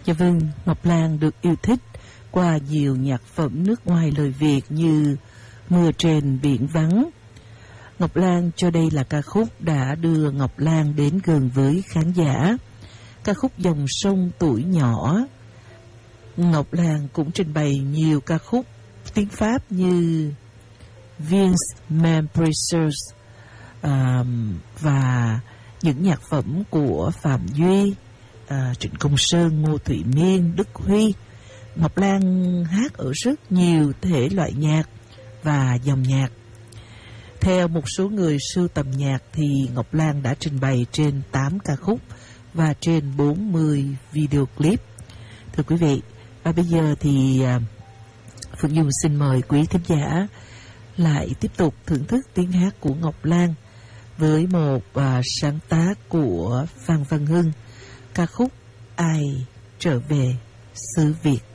Dạ vâng, Ngọc Lan được yêu thích qua nhiều nhạc phẩm nước ngoài lời Việt như Mưa trên biển vắng. Ngọc Lan cho đây là ca khúc đã đưa Ngọc Lan đến gần với khán giả. Ca khúc Dòng sông tuổi nhỏ. Ngọc Lan cũng trình bày nhiều ca khúc tiếng Pháp như Viens Même Precious và những nhạc phẩm của Phạm Duy, Trịnh Công Sơn, Ngô Thụy Miên, Đức Huy. Ngọc Lan hát ở rất nhiều thể loại nhạc và dòng nhạc. Theo một số người sưu tầm nhạc thì Ngọc Lan đã trình bày trên 8 ca khúc và trên 40 video clip. Thưa quý vị, và bây giờ thì Phượng Dung xin mời quý thính giả lại tiếp tục thưởng thức tiếng hát của Ngọc Lan với một sáng tác của Phan Văn Hưng, ca khúc Ai trở về xứ Việt.